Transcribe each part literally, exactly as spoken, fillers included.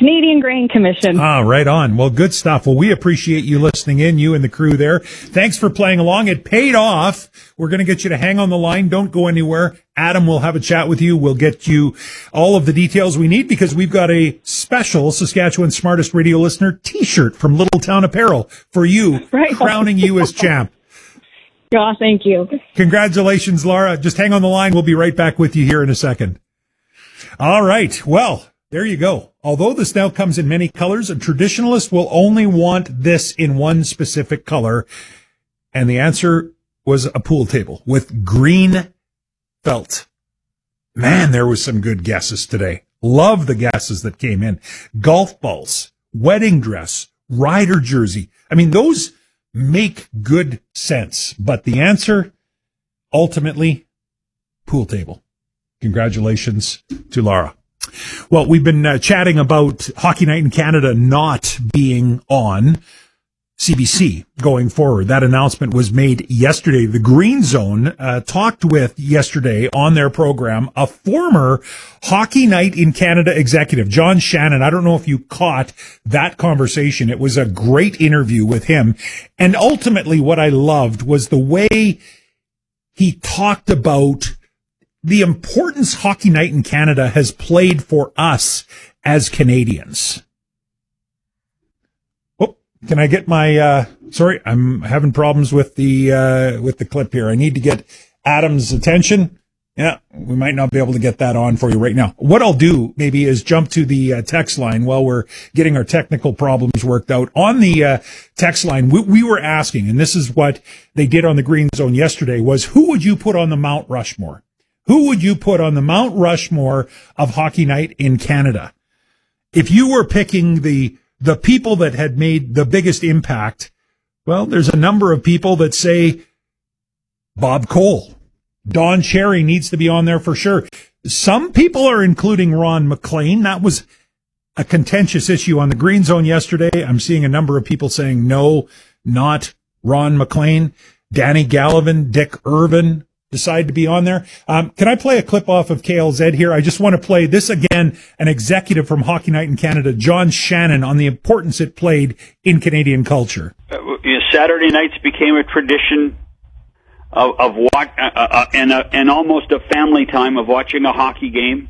Canadian Grain Commission. Ah, right on. Well, good stuff. Well, we appreciate you listening in, you and the crew there. Thanks for playing along. It paid off. We're going to get you to hang on the line. Don't go anywhere. Adam will have a chat with you. We'll get you all of the details we need because we've got a special Saskatchewan's Smartest Radio Listener t-shirt from Little Town Apparel for you, right. crowning you as champ. Yeah, thank you. Congratulations, Laura. Just hang on the line. We'll be right back with you here in a second. All right. Well, there you go. Although this now comes in many colors, a traditionalist will only want this in one specific color. And the answer was a pool table with green felt. Man, there was some good guesses today. Love the guesses that came in. Golf balls, wedding dress, rider jersey. I mean, those make good sense. But the answer, ultimately, pool table. Congratulations to Laura. Well, we've been uh, chatting about Hockey Night in Canada not being on C B C going forward. That announcement was made yesterday. The Green Zone uh, talked with yesterday on their program a former Hockey Night in Canada executive, John Shannon. I don't know if you caught that conversation. It was a great interview with him. And ultimately what I loved was the way he talked about the importance Hockey Night in Canada has played for us as Canadians. Oh, can I get my, uh, sorry, I'm having problems with the, uh, with the clip here. I need to get Adam's attention. Yeah, we might not be able to get that on for you right now. What I'll do maybe is jump to the uh, text line while we're getting our technical problems worked out. On the uh, text line, we, we were asking, and this is what they did on the Green Zone yesterday, was who would you put on the Mount Rushmore? Who would you put on the Mount Rushmore of Hockey Night in Canada? If you were picking the the people that had made the biggest impact, well, there's a number of people that say Bob Cole. Don Cherry needs to be on there for sure. Some people are including Ron MacLean. That was a contentious issue on the Green Zone yesterday. I'm seeing a number of people saying no, not Ron MacLean. Danny Gallivan, Dick Irvin decide to be on there. Um, can I play a clip off of K L Z here? I just want to play this again, an executive from Hockey Night in Canada, John Shannon, on the importance it played in Canadian culture. Uh, Saturday nights became a tradition of, of what, uh, uh, and, uh, and almost a family time of watching a hockey game.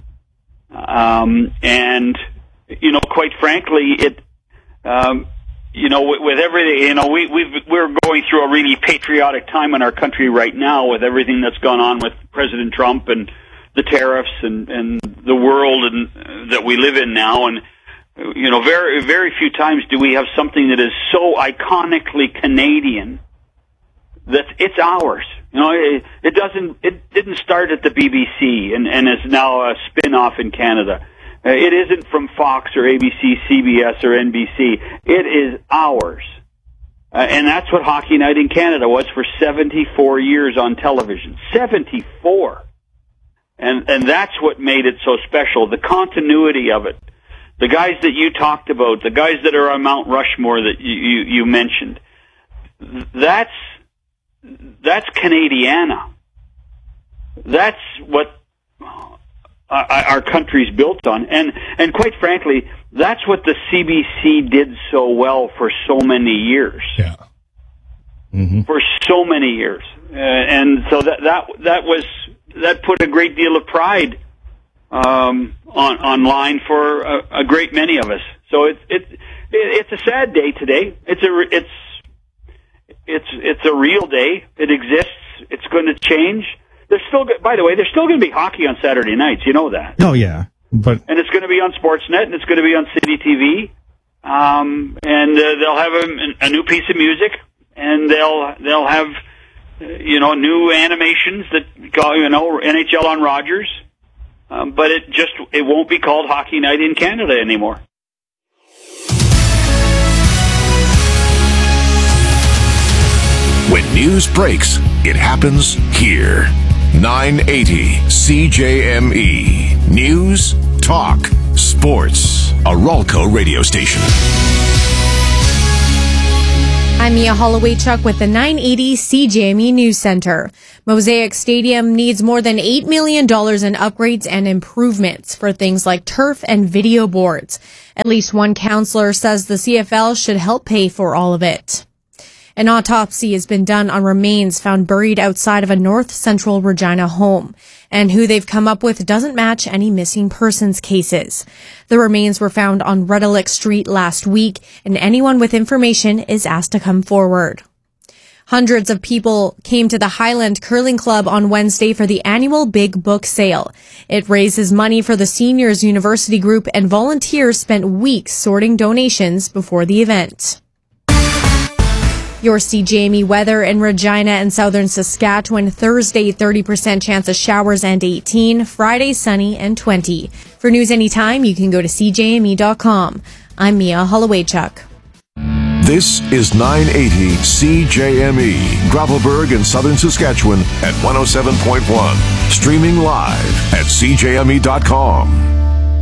Um, and, you know, quite frankly, it, um, You know, with, with everything, you know, we, we've, we're going through a really patriotic time in our country right now with everything that's gone on with President Trump and the tariffs and, and the world and, uh, that we live in now. And, you know, very, very few times do we have something that is so iconically Canadian that it's ours. You know, it, it doesn't, it didn't start at the B B C and, and is now a spin-off in Canada. Uh, it isn't from Fox or A B C, C B S or N B C. It is ours. Uh, and that's what Hockey Night in Canada was for seventy-four years on television. seventy-four. And, and that's what made it so special. The continuity of it. The guys that you talked about, the guys that are on Mount Rushmore that you, you, you mentioned. That's, that's Canadiana. That's what our country's built on. And, and quite frankly, that's what the C B C did so well for so many years. Yeah. Mm-hmm. For so many years. Uh, and so that, that, that was, that put a great deal of pride, um, on, online for a, a great many of us. So it's, it's, it's a sad day today. It's a, it's, it's, it's a real day. It exists. It's going to change. There's still, by the way, there's still going to be hockey on Saturday nights. You know that. Oh yeah, but and it's going to be on Sportsnet and it's going to be on City T V. Um, and uh, they'll have a, a new piece of music and they'll they'll have uh, you know new animations that call you know N H L on Rogers. Um, but it just it won't be called Hockey Night in Canada anymore. When news breaks, it happens here. nine eighty C J M E. News, talk, sports. A Ralco radio station. I'm Mia Holloway-Chuck with the nine eighty C J M E News Center. Mosaic Stadium needs more than eight million dollars in upgrades and improvements for things like turf and video boards. At least one councillor says the C F L should help pay for all of it. An autopsy has been done on remains found buried outside of a north central Regina home, and who they've come up with doesn't match any missing persons cases. The remains were found on Redelick Street last week, and anyone with information is asked to come forward. Hundreds of people came to the Highland Curling Club on Wednesday for the annual Big Book Sale. It raises money for the Seniors University Group, and volunteers spent weeks sorting donations before the event. Your C J M E weather in Regina and southern Saskatchewan. Thursday, thirty percent chance of showers and eighteen. Friday, sunny and twenty. For news anytime, you can go to c j m e dot com. I'm Mia Hollowaychuk. This is nine eighty C J M E, Gravelburg in southern Saskatchewan at one oh seven point one. Streaming live at c j m e dot com.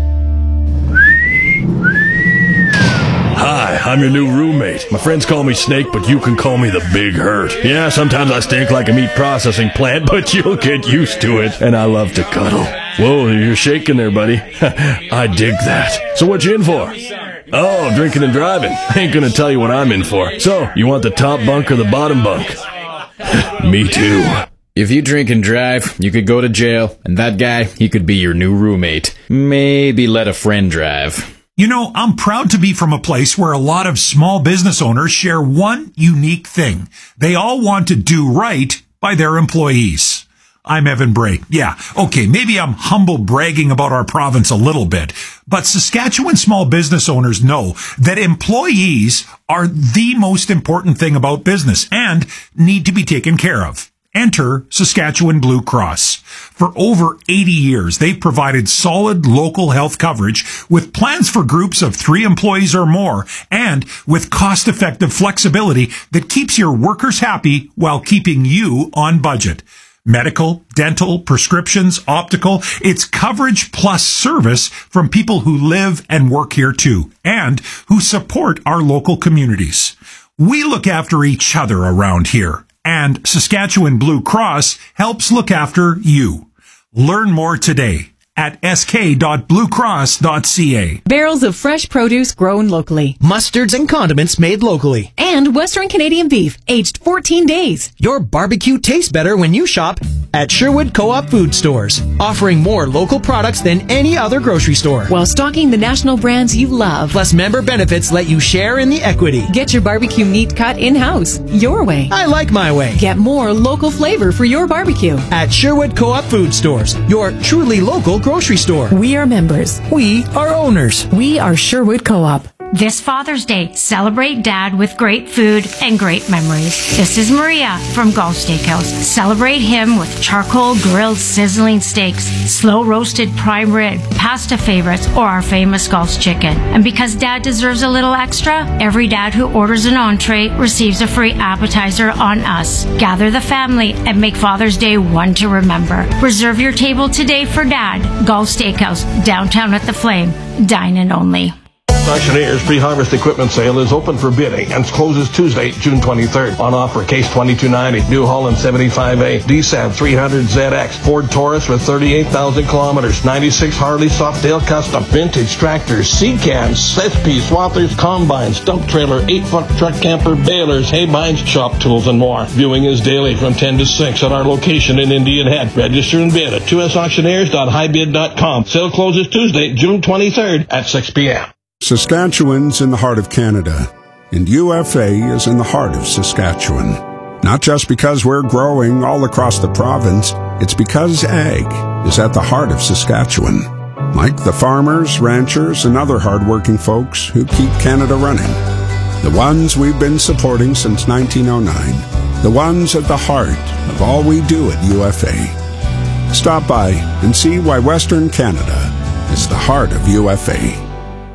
Hi, I'm your new roommate. My friends call me Snake, but you can call me the Big Hurt. Yeah, sometimes I stink like a meat processing plant, but you'll get used to it. And I love to cuddle. Whoa, you're shaking there, buddy. I dig that. So what you in for? Oh, drinking and driving. I ain't gonna tell you what I'm in for. So, you want the top bunk or the bottom bunk? Me too. If you drink and drive, you could go to jail, and that guy, he could be your new roommate. Maybe let a friend drive. You know, I'm proud to be from a place where a lot of small business owners share one unique thing. They all want to do right by their employees. I'm Evan Bray. Yeah, okay, maybe I'm humble bragging about our province a little bit, but Saskatchewan small business owners know that employees are the most important thing about business and need to be taken care of. Enter Saskatchewan Blue Cross. For over eighty years, they've provided solid local health coverage with plans for groups of three employees or more and with cost-effective flexibility that keeps your workers happy while keeping you on budget. Medical, dental, prescriptions, optical, it's coverage plus service from people who live and work here too and who support our local communities. We look after each other around here. And Saskatchewan Blue Cross helps look after you. Learn more today at s k dot blue cross dot c a. Barrels of fresh produce grown locally. Mustards and condiments made locally. And Western Canadian beef, aged fourteen days. Your barbecue tastes better when you shop at Sherwood Co-op Food Stores, offering more local products than any other grocery store. While stocking the national brands you love. Plus member benefits let you share in the equity. Get your barbecue meat cut in-house, your way. I like my way. Get more local flavor for your barbecue. At Sherwood Co-op Food Stores, your truly local grocery store. We are members. We are owners. We are Sherwood Co-op. This Father's Day, celebrate Dad with great food and great memories. This is Maria from Gulf Steakhouse. Celebrate him with charcoal grilled sizzling steaks, slow roasted prime rib, pasta favorites, or our famous Gulf's chicken. And because Dad deserves a little extra, every dad who orders an entree receives a free appetizer on us. Gather the family and make Father's Day one to remember. Reserve your table today for Dad. Gulf Steakhouse, downtown at the Flame. Dine in only. Auctioneer's pre-harvest equipment sale is open for bidding and closes Tuesday, June twenty-third. On offer, Case twenty-two ninety, New Holland seventy-five A, D S A B three hundred Z X, Ford Taurus with thirty-eight thousand kilometers, ninety-six Harley Softail Custom, vintage tractors, seed cans, S P, swathers, combines, dump trailer, eight-foot truck camper, balers, hay binds, shop tools, and more. Viewing is daily from ten to six at our location in Indian Head. Register and bid at two s auctioneers dot high bid dot com. Sale closes Tuesday, June twenty-third at six p.m. Saskatchewan's in the heart of Canada, and U F A is in the heart of Saskatchewan. Not just because we're growing all across the province, it's because ag is at the heart of Saskatchewan. Like the farmers, ranchers, and other hardworking folks who keep Canada running. The ones we've been supporting since nineteen oh nine. The ones at the heart of all we do at U F A. Stop by and see why Western Canada is the heart of U F A.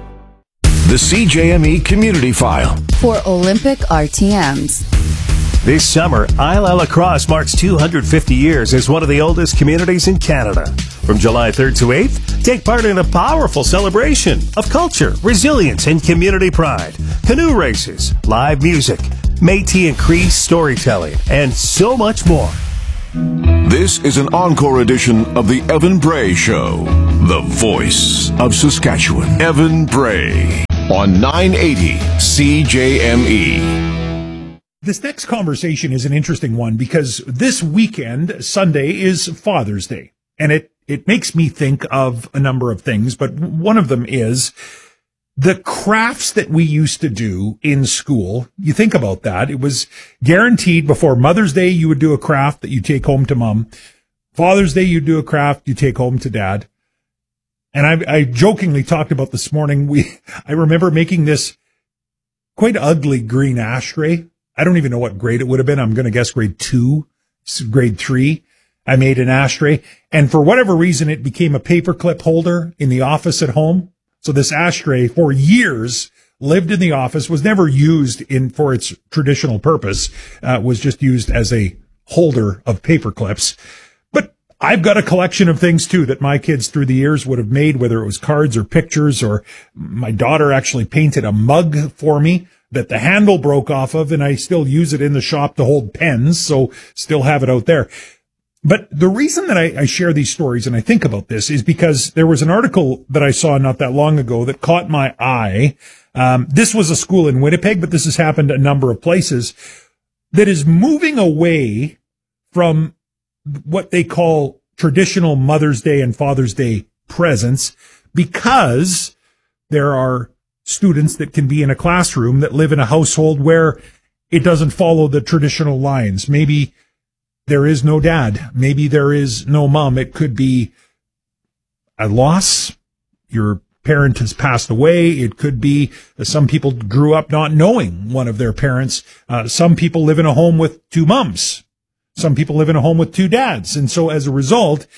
The C J M E Community File for Olympic R T Ms. This summer, Isle La Crosse marks two hundred fifty years as one of the oldest communities in Canada. From July third to eighth, take part in a powerful celebration of culture, resilience, and community pride. Canoe races, live music, Métis and Cree storytelling, and so much more. This is an encore edition of the Evan Bray Show, the voice of Saskatchewan. Evan Bray on nine eighty C J M E. This next conversation is an interesting one because this weekend, Sunday, is Father's Day. And it, it makes me think of a number of things, but one of them is the crafts that we used to do in school. You think about that. It was guaranteed before Mother's Day, you would do a craft that you take home to mom. Father's Day, you do a craft you take home to dad. And I, I jokingly talked about this morning. We, I remember making this quite ugly green ashtray. I don't even know what grade it would have been. I'm going to guess grade two, grade three. I made an ashtray. And for whatever reason, it became a paperclip holder in the office at home. So this ashtray for years lived in the office, was never used in for its traditional purpose, uh, was just used as a holder of paper clips. But I've got a collection of things too that my kids through the years would have made, whether it was cards or pictures, or my daughter actually painted a mug for me that the handle broke off of, and I still use it in the shop to hold pens, so still have it out there. But the reason that I, I share these stories and I think about this is because there was an article that I saw not that long ago that caught my eye. Um, this was a school in Winnipeg, but this has happened a number of places, that is moving away from what they call traditional Mother's Day and Father's Day presents, because there are students that can be in a classroom that live in a household where it doesn't follow the traditional lines. Maybe there is no dad. Maybe there is no mom. It could be a loss. Your parent has passed away. It could be some people grew up not knowing one of their parents. Uh, some people live in a home with two moms. Some people live in a home with two dads. And so as a result,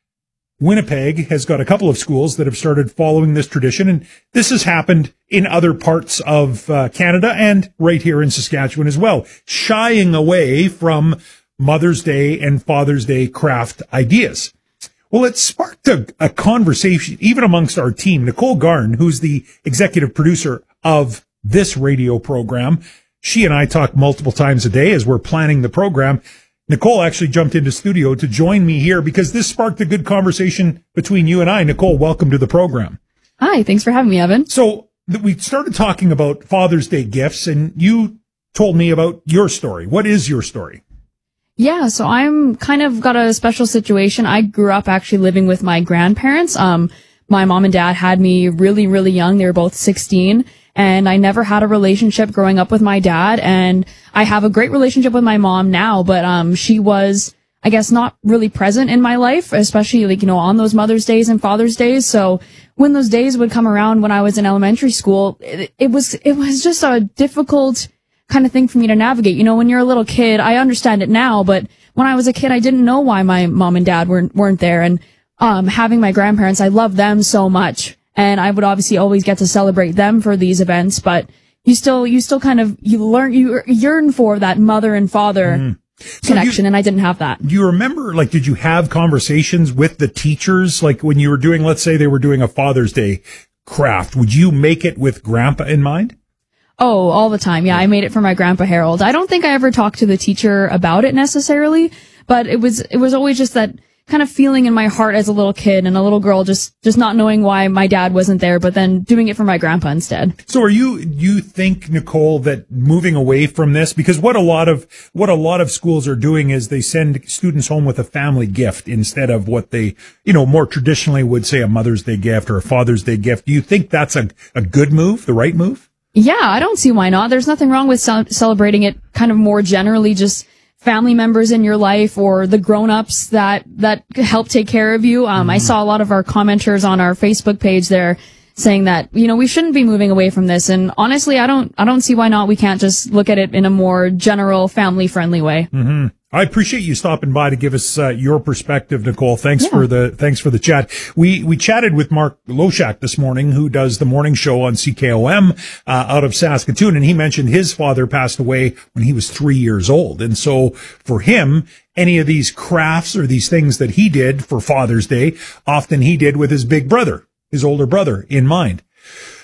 Winnipeg has got a couple of schools that have started following this tradition. And this has happened in other parts of uh, Canada and right here in Saskatchewan as well, shying away from Mother's Day and Father's Day craft ideas. Well, it sparked a, a conversation even amongst our team. Nicole Garn, who's the executive producer of this radio program, she and I talk multiple times a day as we're planning the program. Nicole actually jumped into studio to join me here because this sparked a good conversation between you and I. Nicole, welcome to the program. Hi, thanks for having me, Evan. So th- we started talking about Father's Day gifts, and you told me about your story. What is your story? Yeah, so I'm kind of got a special situation. I grew up actually living with my grandparents. Um, my mom and dad had me really, really young. They were both sixteen, and I never had a relationship growing up with my dad. And I have a great relationship with my mom now, but um, she was, I guess, not really present in my life, especially like, you know, on those Mother's Days and Father's Days. So when those days would come around when I was in elementary school, it, it was it was just a difficult kind of thing for me to navigate. You know, when you're a little kid, I understand it now, but when I was a kid, I didn't know why my mom and dad weren't, weren't there. And, um, having my grandparents, I love them so much. And I would obviously always get to celebrate them for these events, but you still, you still kind of, you learn, you yearn for that mother and father mm. so connection. You, and I didn't have that. Do you remember, like, did you have conversations with the teachers? Like when you were doing, let's say they were doing a Father's Day craft, would you make it with grandpa in mind? Oh, all the time. Yeah, I made it for my grandpa Harold. I don't think I ever talked to the teacher about it necessarily, but it was, it was always just that kind of feeling in my heart as a little kid and a little girl, just, just not knowing why my dad wasn't there, but then doing it for my grandpa instead. So are you, you think, Nicole, that moving away from this, because what a lot of, what a lot of schools are doing is they send students home with a family gift instead of what they, you know, more traditionally would say a Mother's Day gift or a Father's Day gift. Do you think that's a, a good move, the right move? Yeah, I don't see why not. There's nothing wrong with ce- celebrating it kind of more generally, just family members in your life or the grown-ups that, that help take care of you. Um, mm. I saw a lot of our commenters on our Facebook page there saying that, you know, we shouldn't be moving away from this. And honestly, I don't, I don't see why not. We can't just look at it in a more general, family-friendly way. Mm-hmm. I appreciate you stopping by to give us uh, your perspective, Nicole. Thanks yeah. for the thanks for the chat. We we chatted with Mark Loshak this morning, who does the morning show on C K O M uh, out of Saskatoon, and he mentioned his father passed away when he was three years old, and so for him, any of these crafts or these things that he did for Father's Day, often he did with his big brother, his older brother, in mind. So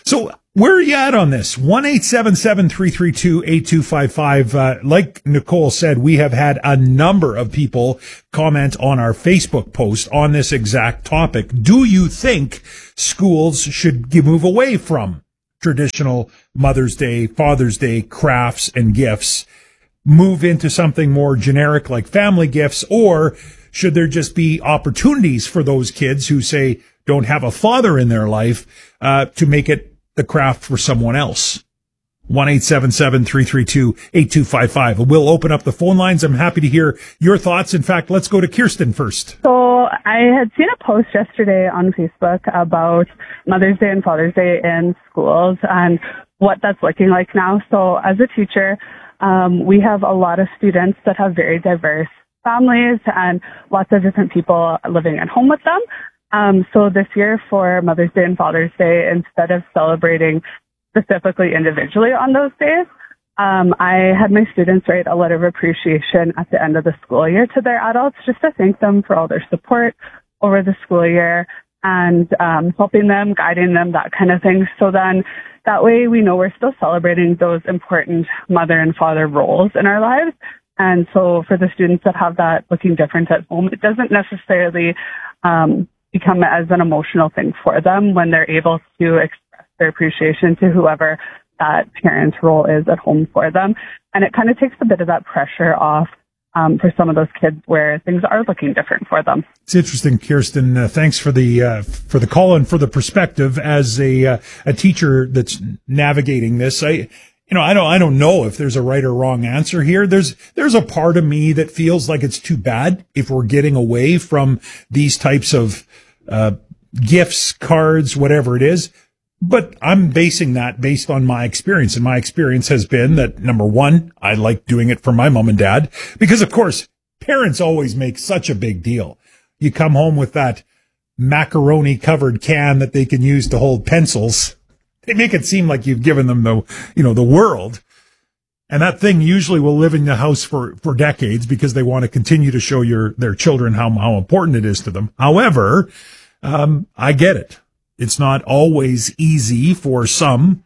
Where are you at on this? one eight seven seven, three three two, eight two five five. Uh, like Nicole said, we have had a number of people comment on our Facebook post on this exact topic. Do you think schools should give, move away from traditional Mother's Day, Father's Day crafts and gifts, move into something more generic like family gifts, or should there just be opportunities for those kids who say don't have a father in their life uh, to make it the craft for someone else? one eight seven seven, three three two, eight two five five. We'll open up the phone lines. I'm happy to hear your thoughts. In fact, let's go to Kirsten first. So I had seen a post yesterday on Facebook about Mother's Day and Father's Day in schools and what that's looking like now. So as a teacher, um, we have a lot of students that have very diverse families and lots of different people living at home with them. Um, so this year for Mother's Day and Father's Day, instead of celebrating specifically individually on those days, um, I had my students write a letter of appreciation at the end of the school year to their adults, just to thank them for all their support over the school year and um, helping them, guiding them, that kind of thing. So then that way we know we're still celebrating those important mother and father roles in our lives. And so for the students that have that looking different at home, it doesn't necessarily um, become as an emotional thing for them when they're able to express their appreciation to whoever that parent role is at home for them. And it kind of takes a bit of that pressure off um, for some of those kids where things are looking different for them. It's interesting, Kirsten. Uh, thanks for the uh, for the call and for the perspective as a uh, a teacher that's navigating this. I. You know, I don't, I don't know if there's a right or wrong answer here. There's, there's a part of me that feels like it's too bad if we're getting away from these types of, uh, gifts, cards, whatever it is. But I'm basing that based on my experience. And my experience has been that, number one, I like doing it for my mom and dad because, of course, parents always make such a big deal. You come home with that macaroni covered can that they can use to hold pencils. They make it seem like you've given them the, you know, the world. And that thing usually will live in the house for, for decades because they want to continue to show your, their children how, how important it is to them. However, um, I get it. It's not always easy for some,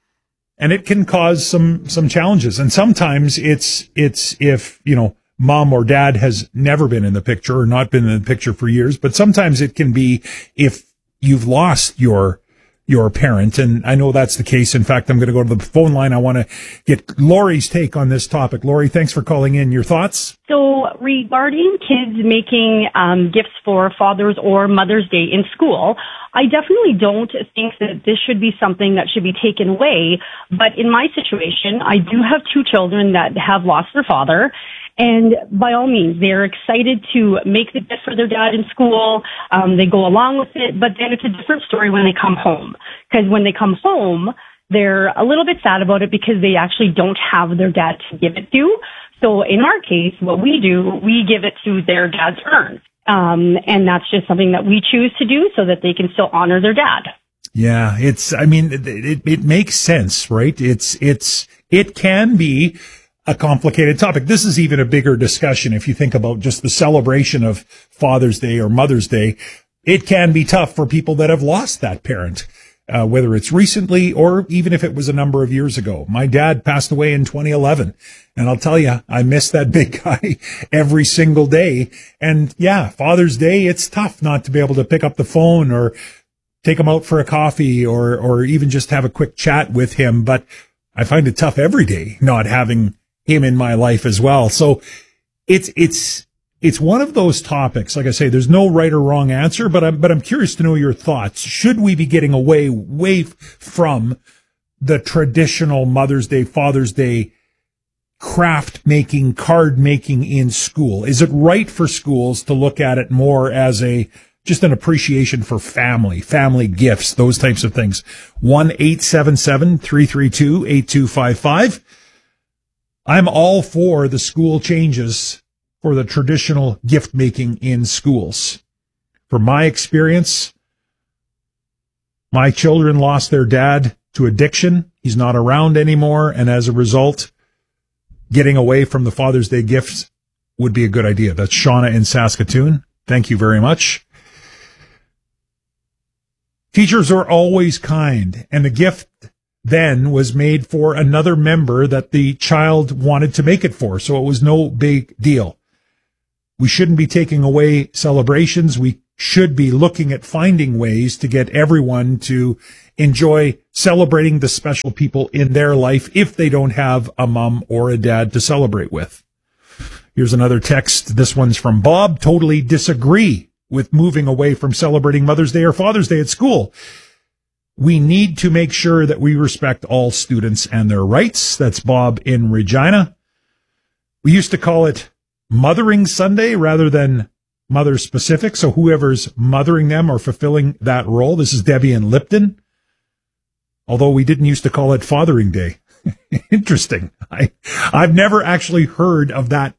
and it can cause some, some challenges. And sometimes it's, it's if, you know, mom or dad has never been in the picture or not been in the picture for years, but sometimes it can be if you've lost your your parent. And I know that's the case. In fact, I'm going to go to the phone line. I want to get Lori's take on this topic. Lori, thanks for calling in. Your thoughts? So regarding kids making um, gifts for Father's or Mother's Day in school, I definitely don't think that this should be something that should be taken away. But in my situation, I do have two children that have lost their father. And by all means, they're excited to make the gift for their dad in school. Um, they go along with it, but then it's a different story when they come home. Because when they come home, they're a little bit sad about it because they actually don't have their dad to give it to. So in our case, what we do, we give it to their dad's urn. Um, and that's just something that we choose to do so that they can still honor their dad. Yeah, it's, I mean, it, it, it makes sense, right? It's, it's, it can be a complicated topic. This is even a bigger discussion. If you think about just the celebration of Father's Day or Mother's Day, it can be tough for people that have lost that parent, uh, whether it's recently or even if it was a number of years ago. My dad passed away in twenty eleven, and I'll tell you, I miss that big guy every single day. And yeah, Father's Day, it's tough not to be able to pick up the phone or take him out for a coffee or, or even just have a quick chat with him. But I find it tough every day not having him in my life as well. So it's, it's, it's one of those topics. Like I say, there's no right or wrong answer, but I'm, but I'm curious to know your thoughts. Should we be getting away, away from the traditional Mother's Day, Father's Day craft making, card making in school? Is it right for schools to look at it more as a, just an appreciation for family, family gifts, those types of things? one eight seven seven, three three two, eight two five five. I'm all for the school changes for the traditional gift making in schools. From my experience, my children lost their dad to addiction. He's not around anymore. And as a result, getting away from the Father's Day gifts would be a good idea. That's Shauna in Saskatoon. Thank you very much. Teachers are always kind, and the gift then was made for another member that the child wanted to make it for. So it was no big deal. We shouldn't be taking away celebrations. We should be looking at finding ways to get everyone to enjoy celebrating the special people in their life if they don't have a mom or a dad to celebrate with. Here's another text. This one's from Bob. Totally disagree with moving away from celebrating Mother's Day or Father's Day at school. We need to make sure that we respect all students and their rights. That's Bob in Regina. We used to call it Mothering Sunday rather than mother specific. So whoever's mothering them or fulfilling that role. This is Debbie in Lipton. Although we didn't used to call it Fathering Day. Interesting. I, I've never actually heard of that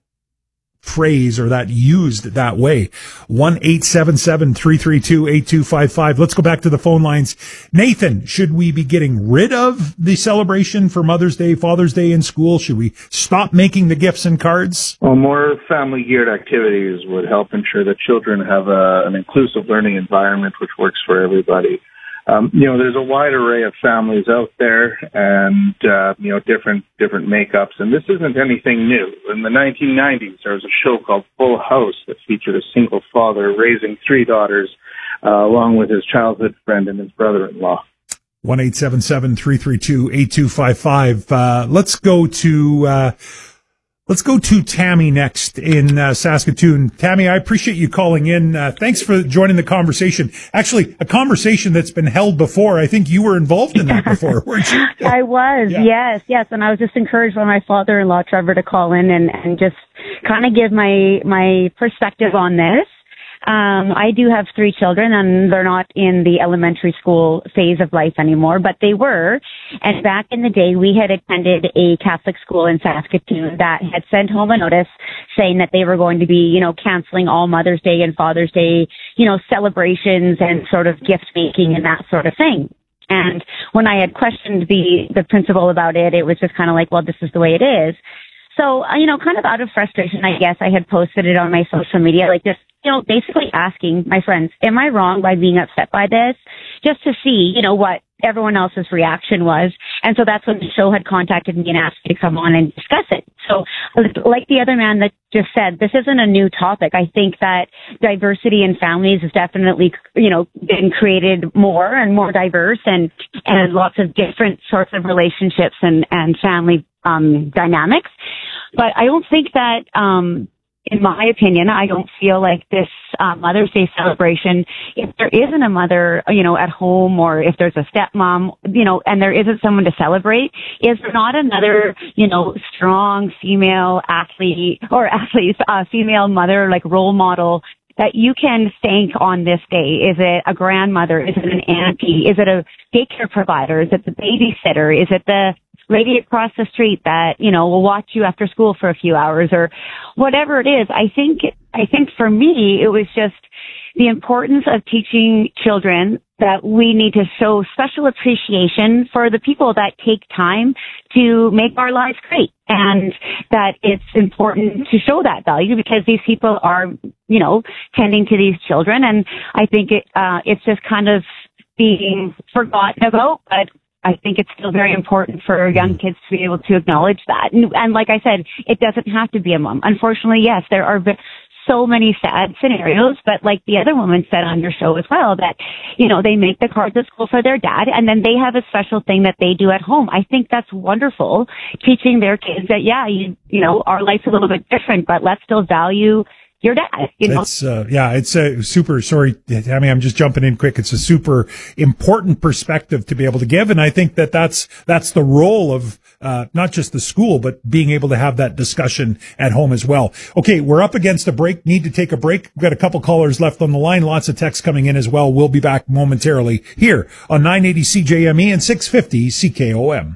phrase or that used that way. one eight seven seven, three three two, eight two five five. Let's go back to the phone lines. Nathan, should we be getting rid of the celebration for Mother's Day, Father's Day in school? Should we stop making the gifts and cards? Well, more family-geared activities would help ensure that children have a, an inclusive learning environment which works for everybody. Um, you know, there's a wide array of families out there and, uh, you know, different, different makeups. And this isn't anything new. In the nineteen nineties, there was a show called Full House that featured a single father raising three daughters, uh, along with his childhood friend and his brother-in-law. one eight seven seven, three three two, eight two five five. Uh, let's go to, uh, Let's go to Tammy next in uh, Saskatoon. Tammy, I appreciate you calling in. Uh, thanks for joining the conversation. Actually, a conversation that's been held before. I think you were involved in that before, weren't you? I was, yeah. yes, yes. And I was just encouraged by my father-in-law, Trevor, to call in and, and just kind of give my, my perspective on this. Um, I do have three children, and they're not in the elementary school phase of life anymore, but they were. And back in the day, we had attended a Catholic school in Saskatoon that had sent home a notice saying that they were going to be, you know, canceling all Mother's Day and Father's Day, you know, celebrations and sort of gift making and that sort of thing. And when I had questioned the, the principal about it, it was just kind of like, well, this is the way it is. So, you know, kind of out of frustration, I guess, I had posted it on my social media, like just, you know, basically asking my friends, am I wrong by being upset by this? Just to see, you know, what everyone else's reaction was. And so that's when the show had contacted me and asked me to come on and discuss it. So like the other man that just said, this isn't a new topic. I think that diversity in families has definitely, you know, been created more and more diverse and, and lots of different sorts of relationships and, and family um, dynamics. But I don't think that, um, in my opinion, I don't feel like this uh, Mother's Day celebration, if there isn't a mother, you know, at home or if there's a stepmom, you know, and there isn't someone to celebrate, is there not another, you know, strong female athlete or athlete, uh, female mother, like role model that you can thank on this day? Is it a grandmother? Is it an auntie? Is it a daycare provider? Is it the babysitter? Is it the lady across the street that, you know, will watch you after school for a few hours or whatever it is? I think, I think for me, it was just the importance of teaching children that we need to show special appreciation for the people that take time to make our lives great, and that it's important to show that value because these people are, you know, tending to these children. And I think it, uh, it's just kind of being forgotten about, but I think it's still very important for young kids to be able to acknowledge that. And, and like I said, it doesn't have to be a mom. Unfortunately, yes, there are so many sad scenarios, but like the other woman said on your show as well, that, you know, they make the cards at school for their dad and then they have a special thing that they do at home. I think that's wonderful, teaching their kids that, yeah, you, you know, our life's a little bit different, but let's still value your dad, you know? It's, uh, yeah, it's a super, sorry, Tammy, I'm just jumping in quick. It's a super important perspective to be able to give. And I think that that's, that's the role of, uh, not just the school, but being able to have that discussion at home as well. Okay. We're up against a break. Need to take a break. We've got a couple callers left on the line. Lots of texts coming in as well. We'll be back momentarily here on nine eighty C J M E and six fifty C K O M.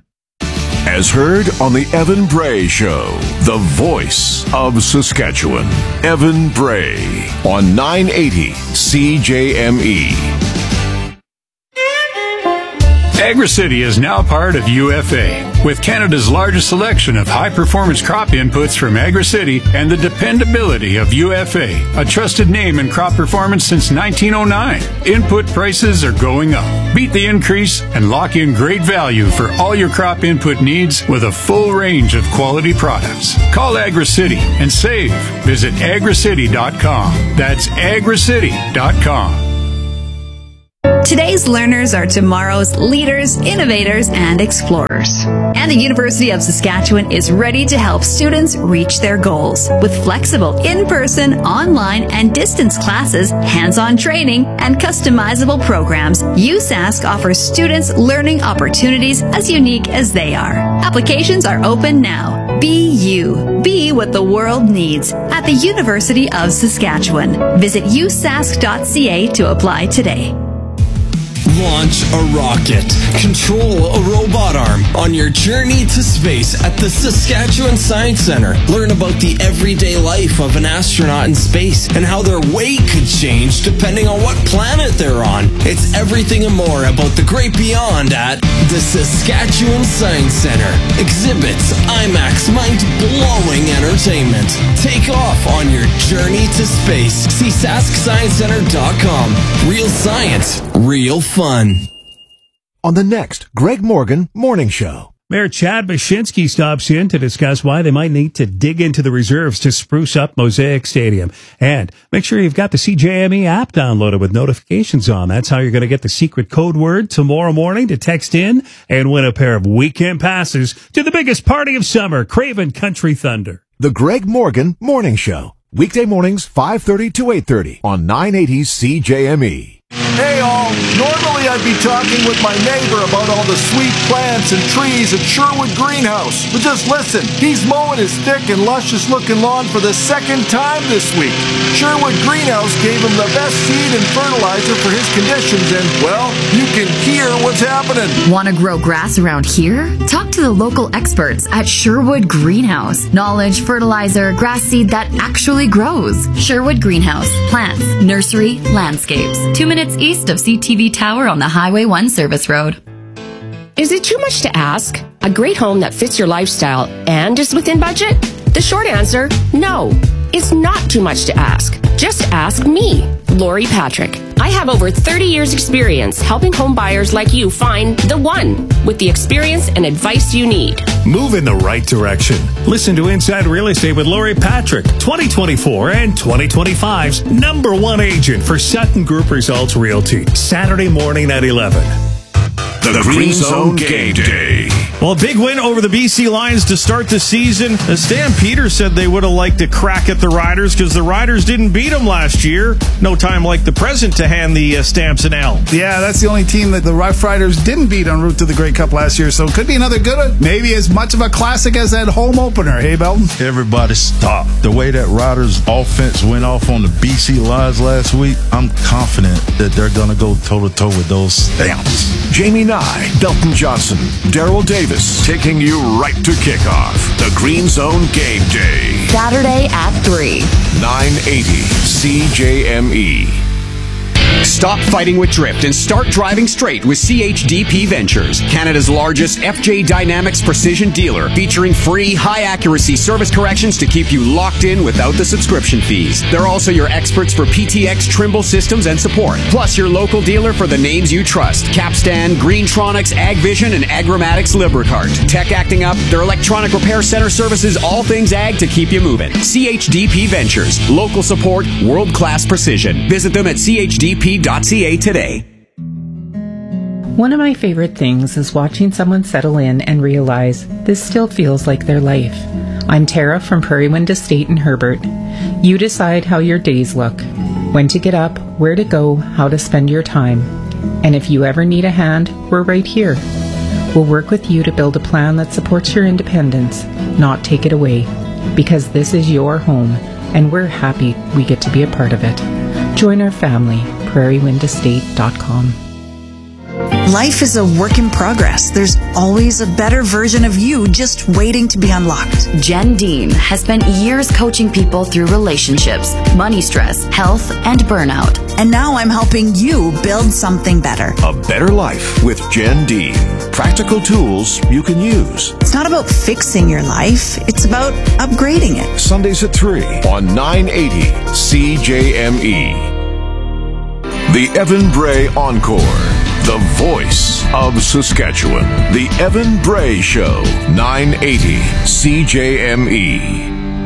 As heard on the Evan Bray Show, the voice of Saskatchewan. Evan Bray on nine eighty C J M E. AgriCity is now part of U F A, with Canada's largest selection of high-performance crop inputs from AgriCity and the dependability of U F A, a trusted name in crop performance since nineteen oh nine. Input prices are going up. Beat the increase and lock in great value for all your crop input needs with a full range of quality products. Call AgriCity and save. Visit agricity dot com. That's agricity dot com. Today's learners are tomorrow's leaders, innovators, and explorers. And the University of Saskatchewan is ready to help students reach their goals with flexible in-person, online, and distance classes, hands-on training, and customizable programs. U S A S C offers students learning opportunities as unique as they are. Applications are open now. Be you. Be what the world needs at the University of Saskatchewan. Visit u s a s c dot c a to apply today. Launch a rocket. Control a robot arm on your journey to space at the Saskatchewan Science Centre. Learn about the everyday life of an astronaut in space and how their weight could change depending on what planet they're on. It's everything and more about the great beyond at the Saskatchewan Science Centre. Exhibits, IMAX, mind-blowing entertainment. Take off on your journey to space. See sask science centre dot com. Real science, real fun. On the next Greg Morgan Morning Show. Mayor Chad Baczynski stops in to discuss why they might need to dig into the reserves to spruce up Mosaic Stadium. And make sure you've got the C J M E app downloaded with notifications on. That's how you're going to get the secret code word tomorrow morning to text in and win a pair of weekend passes to the biggest party of summer, Craven Country Thunder. The Greg Morgan Morning Show. Weekday mornings, five thirty to eight thirty on nine eighty C J M E. Hey all, normally I'd be talking with my neighbor about all the sweet plants and trees at Sherwood Greenhouse. But just listen, he's mowing his thick and luscious looking lawn for the second time this week. Sherwood Greenhouse gave him the best seed and fertilizer for his conditions and, well, you can hear what's happening. Want to grow grass around here? Talk to the local experts at Sherwood Greenhouse. Knowledge, fertilizer, grass seed that actually grows. Sherwood Greenhouse. Plants, nursery, landscapes. Two minutes east of C T V Tower on the Highway one Service Road. Is it too much to ask? A great home that fits your lifestyle and is within budget? The short answer, no. It's not too much to ask. Just ask me, Lori Patrick. I have over thirty years experience helping home buyers like you find the one with the experience and advice you need. Move in the right direction. Listen to Inside Real Estate with Lori Patrick, twenty twenty-four and twenty twenty-five's number one agent for Sutton Group Results Realty. Saturday morning at eleven. The, the Green Zone Game Day. Well, a big win over the B C Lions to start the season. Stan Peters said they would have liked to crack at the Riders because the Riders didn't beat them last year. No time like the present to hand the uh, Stamps an L. Yeah, that's the only team that the Rough Riders didn't beat en route to the Grey Cup last year, so it could be another good one. Maybe as much of a classic as that home opener. Hey, Belton? Everybody stop. The way that Riders offense went off on the B C Lions last week, I'm confident that they're going to go toe-to-toe with those Stamps. Jamie Nye, Belton Johnson, Daryl Davis, taking you right to kickoff. The Green Zone Game Day. Saturday at three. nine eighty C J M E. Stop fighting with drift and start driving straight with C H D P Ventures, Canada's largest F J Dynamics precision dealer, featuring free, high-accuracy service corrections to keep you locked in without the subscription fees. They're also your experts for P T X Trimble systems and support, plus your local dealer for the names you trust: Capstan, Greentronics, AgVision, and Agramatics Lubricart. Tech acting up, their electronic repair center services all things ag to keep you moving. C H D P Ventures, local support, world-class precision. Visit them at c h d p dot c a today. One of my favorite things is watching someone settle in and realize this still feels like their life. I'm Tara from Prairie Wind Estate in Herbert. You decide how your days look, when to get up, where to go, how to spend your time. And if you ever need a hand, we're right here. We'll work with you to build a plan that supports your independence, not take it away. Because this is your home, and we're happy we get to be a part of it. Join our family, prairie wind estate dot com. Life is a work in progress. There's always a better version of you just waiting to be unlocked. Jen Dean has spent years coaching people through relationships, money stress, health, and burnout. And now I'm helping you build something better. A Better Life with Jen Dean. Practical tools you can use. It's not about fixing your life. It's about upgrading it. Sundays at three on nine eighty C J M E. The Evan Bray Encore. The voice of Saskatchewan. The Evan Bray Show. nine eighty C J M E.